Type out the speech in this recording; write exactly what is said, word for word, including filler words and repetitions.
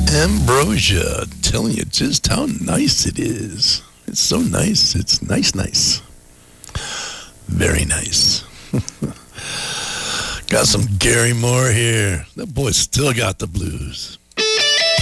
Ambrosia, telling you just how nice it is. It's so nice. It's nice, nice. Very nice. Got some Gary Moore here. That boy still got the blues.